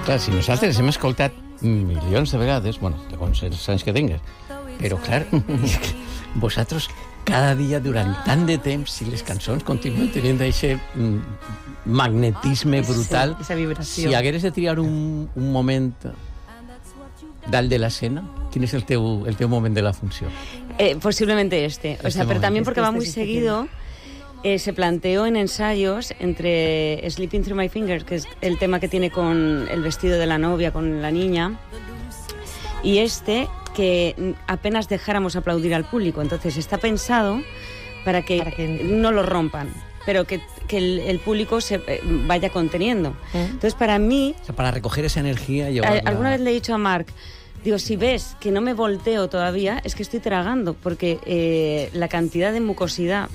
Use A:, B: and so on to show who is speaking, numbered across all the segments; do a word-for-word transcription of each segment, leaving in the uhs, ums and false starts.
A: Clar, si nosaltres hem escoltat milions de vegades, bueno, segons els anys que tingues, però, clar, vosaltres cada dia durant tant de temps, si les cançons continuen tenint aquest mm, magnetisme brutal,
B: sí, esa vibració.
A: Si hagueres de triar un, un moment dalt de l'escena, ¿quién es el teu, el teu moment de la función?
C: Eh, posiblemente este. O
A: este
C: sea, pero
A: momento.
C: también porque
B: este,
C: va muy
B: este,
C: seguido. Eh, se planteó en ensayos entre Sleeping Through My Fingers, que es el tema que tiene con el vestido de la novia, con la niña, y este, que apenas dejáramos aplaudir al público. Entonces está pensado para que,
B: para que...
C: no lo rompan, pero que, que el, el público se eh, vaya conteniendo. ¿Eh? Entonces, para mí...
A: O sea, para recoger esa energía...
C: Y llevarla... Alguna vez le he dicho a Marc, digo, si ves que no me volteo todavía, es que estoy tragando, porque eh, la cantidad de mucosidad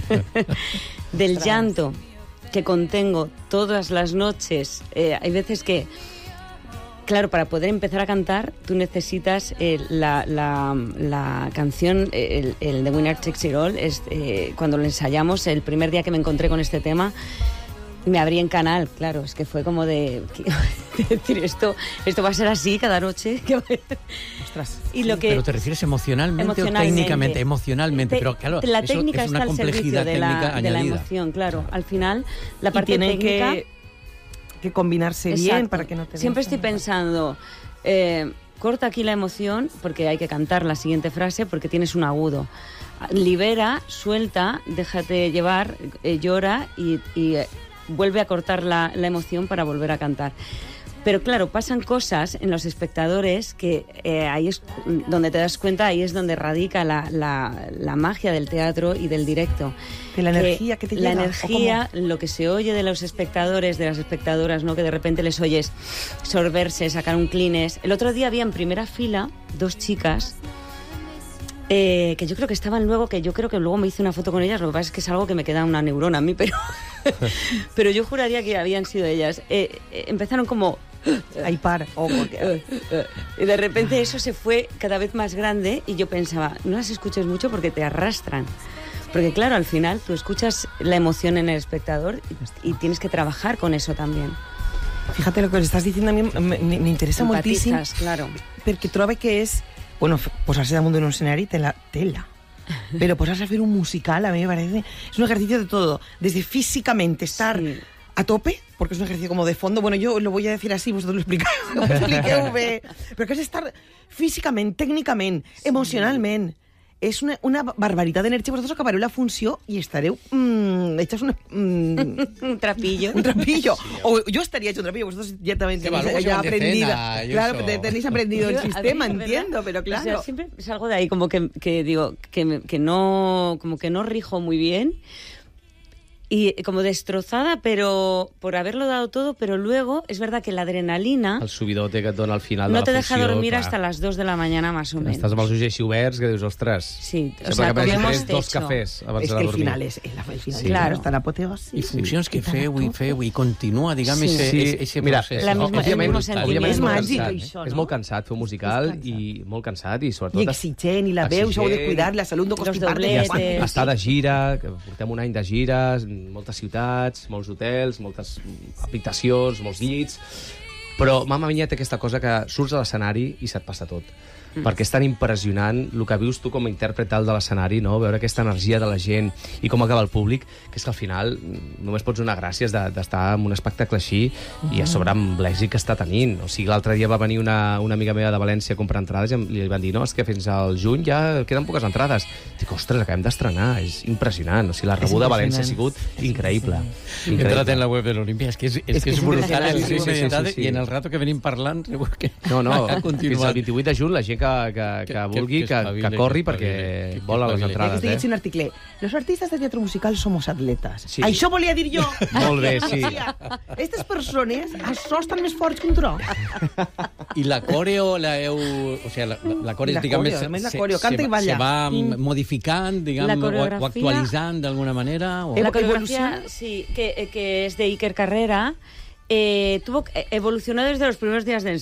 C: del llanto que contengo todas las noches, eh, hay veces que, claro, para poder empezar a cantar, tú necesitas eh, la, la, la canción, el, el The Winner Takes It All, es, eh, cuando lo ensayamos, el primer día que me encontré con este tema, me abrí en canal, claro, es que fue como de, de decir esto, esto va a ser así cada noche.
B: Ostras.
C: Y lo que,
A: pero te refieres emocionalmente,
C: emocionalmente
A: o técnicamente, emocionalmente,
C: te,
A: pero claro,
C: la
A: eso
C: técnica
A: es una
C: está al
A: complejidad
C: servicio de la,
A: técnica
C: de la
A: añadida.
C: emoción, claro. Al final, la parte
B: y tiene
C: técnica
B: que, que combinarse
C: exacto,
B: bien para que no te...
C: Siempre estoy pensando, eh, corta aquí la emoción, porque hay que cantar la siguiente frase, porque tienes un agudo. Libera, suelta, déjate llevar, eh, llora y... y vuelve a cortar la, la emoción para volver a cantar. Pero claro, pasan cosas en los espectadores que eh, ahí es donde te das cuenta, ahí es donde radica la, la, la magia del teatro y del directo.
B: De la energía que, que te
C: La
B: llega,
C: energía, lo que se oye de los espectadores, de las espectadoras, ¿no? Que de repente les oyes sorberse, sacar un Kleenex. El otro día había en primera fila dos chicas Eh, que yo creo que estaban luego, que yo creo que luego me hice una foto con ellas, lo que pasa es que es algo que me queda una neurona a mí, pero, pero yo juraría que habían sido ellas. Eh, eh, empezaron como...
B: Ahí par. Oh, porque...
C: Y de repente eso se fue cada vez más grande y yo pensaba, no las escuches mucho porque te arrastran. Porque claro, al final tú escuchas la emoción en el espectador y, y tienes que trabajar con eso también.
B: Fíjate, lo que estás diciendo a mí me, me interessa moltíssim,
C: claro.
B: Perquè trobo que és... Bueno, posarse damunt d'un escenari, tela, tela. Pero posarse a hacer un musical, a mí me parece... Es un ejercicio de todo. Desde físicamente estar sí. a tope, porque es un ejercicio como de fondo. Bueno, yo lo voy a decir así, vosotros lo explicáis. Lo expliqueu bé. Pero que es estar físicamente, tècnicament, sí. emocionalment. És una, una barbaritat d'energia. Vosaltres acabareu la funció i estareu mmm, hechas una... Mmm,
C: un trapillo.
B: Un trapillo. Sí, o yo estaría hecho un trapillo. Vosotros ya también tenéis ya aprendida. Claro, tenéis aprendido el sistema, ver, entiendo, pero claro.
C: O sea, siempre salgo de ahí como que, que digo, que, me, que no, como que no rijo muy bien. Y como destrozada, pero por haberlo dado todo, pero luego es verdad que la adrenalina...
D: El subidote que et dona al final
C: no
D: de la
C: te
D: funció.
C: deja dormir
D: clar.
C: hasta las dos de la mañana, más o menos.
D: Estàs amb els ulls així oberts, que dius, ostres...
C: Sí, o
D: Sembla
C: sea,
D: que
C: comemos
D: pres dos
C: techo.
D: cafès abans
B: es
D: de
B: que
D: dormir.
B: el final és el, el final,
C: sí. Claro.
B: Està l'apoteosi.
A: I funcions que feu i feu i continua, diguem,
C: sí.
A: ese,
D: sí.
A: ese
D: Mira,
A: procés.
C: La misma,
D: òbviament,
C: el mismo
D: òbviament és molt
B: màgic,
D: cansat.
B: això, no?
D: És molt cansat fer un musical i molt cansat i sobretot...
B: I exigent, i la veu, s'ho heu de cuidar, la salut no costi part de
C: dobletes.
D: Estar de gira, que portem un any de gires, moltes ciutats, molts hotels, moltes habitacions, molts llits, però Mamma Mia té aquesta cosa que surts a l'escenari i se't passa tot. Mm. Perquè és tan impressionant el que vius tu com a intèrpret alt de l'escenari, no? Veure aquesta energia de la gent i com acaba el públic, que és que al final només pots donar gràcies d'estar de, en un espectacle així mm. i a sobre amb l'èxit que està tenint. O sigui, l'altre dia va venir una, una amiga meva de València a comprar entrades i li van dir, no, és que fins al juny ja queden poques entrades. Dic, ostres, acabem d'estrenar, és impressionant. O sigui, la rebuda a València ha sigut increïble.
A: He entrat en la web de l'Olimpia, és que és, és, és, que és brutal,
D: sí, sí, sí, sí, sí.
A: i en el rato que venim parlant segur que
D: no, no,
A: ha continuat.
D: fins al vint-i-vuit de juny la gent que, que, que, que vulgui, que, que, que corri perquè vol a les entrades.
B: Eh? Un article. Los artistas de teatro musical somos atletas.
D: Sí.
B: Això volia dir jo.
D: Molt bé, sí.
B: Aquestes persones, això estan més forts que un tro.
A: I la coreo la heu... O sigui, la, la coreo,
B: la
A: diguem,
B: coreo,
A: se,
B: la coreo,
A: se,
B: canta
A: se,
B: i balla.
A: se va mm. modificant, diguem, o, o actualitzant d'alguna manera? O...
C: La coreografía, sí, que, que es de Iker Carrera, eh, tuvo, evolucionó desde los primeros días de